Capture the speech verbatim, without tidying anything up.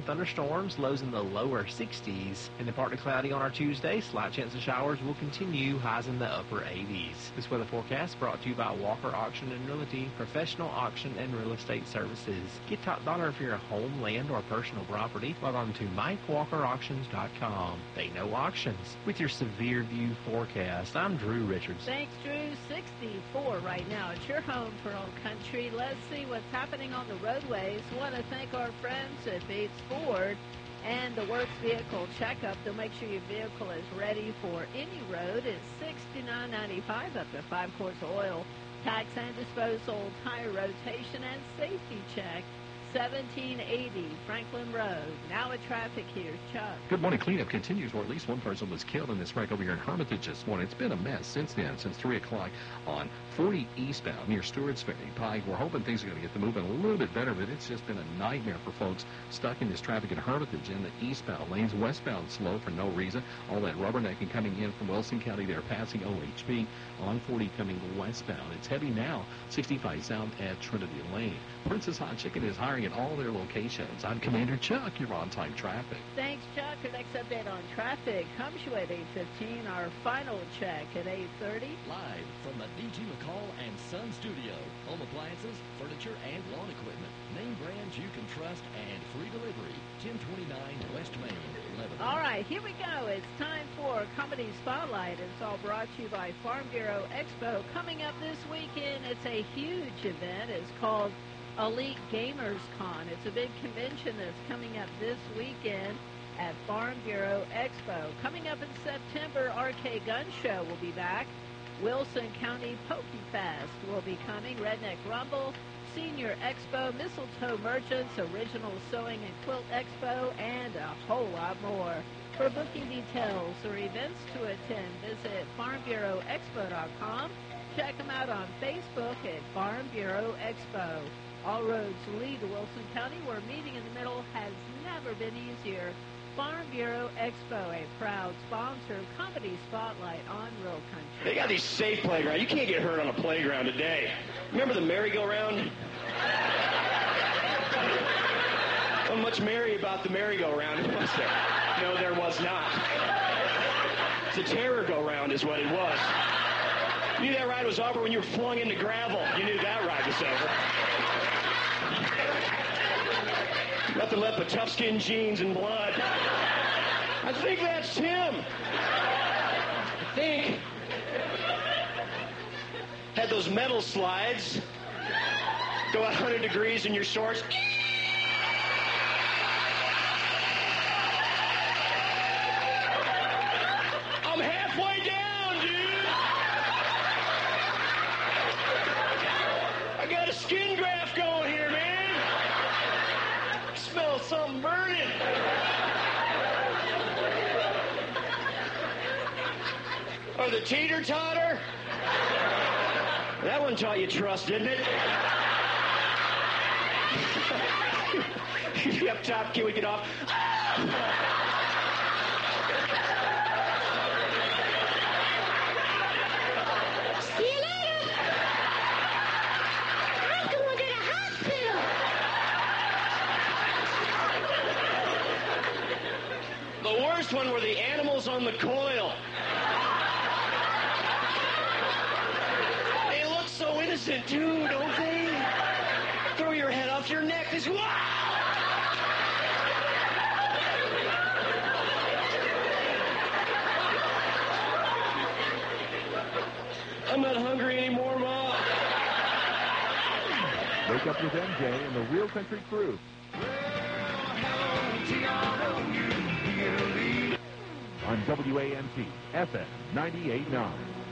thunderstorms, lows in the lower sixties. And then partly cloudy on our Tuesday. Slight chance of showers will continue, highs in the upper eighties. This weather forecast brought to you by Walker Auction and Realty, professional auction and real estate services. Get top dollar for your home, land, or personal property. Log on to mike walker auctions dot com. They know auctions. With your Severe View forecast, I'm Drew Richards. Thanks, Drew. sixty-four right now. It's your home for Old Country. Let's see what's happening on the roadways. Want to thank our friends at Bates Ford and the Works Vehicle Checkup. They'll make sure your vehicle is ready for any road. It's sixty-nine ninety-five up to five quarts of oil, tax and disposal, tire rotation, and safety check. seventeen eighty Franklin Road. Now a traffic here. Chuck. Good morning. Cleanup continues, where at least one person was killed in this wreck over here in Hermitage this morning. It's been a mess since then, since three o'clock on forty eastbound near Stewart's Ferry Pike. We're hoping things are going to get to moving a little bit better, but it's just been a nightmare for folks stuck in this traffic in Hermitage in the eastbound lanes. Westbound slow for no reason. All that rubbernecking coming in from Wilson County there, passing O H B on forty coming westbound. It's heavy now, sixty-five south at Trinity Lane. Princess Hot Chicken is hiring at all their locations. I'm Commander Chuck. You're on-time traffic. Thanks, Chuck. Our next update on traffic comes you at eight fifteen. Our final check at eight thirty. Live from the D G McCall and Son Studio. Home appliances, furniture, and lawn equipment. Name brands you can trust and free delivery. ten twenty-nine West Main, Lebanon. All right, here we go. It's time for Comedy Spotlight. It's all brought to you by Farm Bureau Expo. Coming up this weekend, it's a huge event. It's called Elite Gamers Con. It's a big convention that's coming up this weekend at Farm Bureau Expo. Coming up in September, R K Gun Show will be back. Wilson County Pokey Fest will be coming. Redneck Rumble, Senior Expo, Mistletoe Merchants, Original Sewing and Quilt Expo, and a whole lot more. For booking details or events to attend, visit farm bureau expo dot com. Check them out on Facebook at Farm Bureau Expo. All roads lead to Wilson County, where meeting in the middle has never been easier. Farm Bureau Expo, a proud sponsor of Comedy Spotlight on Real Country. They got these safe playgrounds. You can't get hurt on a playground today. Remember the merry-go-round? Wasn't much merry about the merry-go-round, was there? No, there was not. The terror-go-round is what it was. You knew that ride was over when you were flung into gravel. You knew that ride was over. Nothing left but tough-skin jeans and blood. I think that's him. I think. Had those metal slides. Go one hundred degrees in your shorts. I'm halfway down, dude. I got a skin graft going here, man. Smell something burning. Or the teeter-totter. That one taught you trust, didn't it? You up top, can we get off? See you later. I'm going to the hospital. The worst one were the animals on the coil. They look so innocent, too, don't they? Throw your head off your neck. This, wow! I'm not hungry anymore, Ma. Wake up with M J and the Real Country Crew. On W A M T, F M ninety-eight point nine.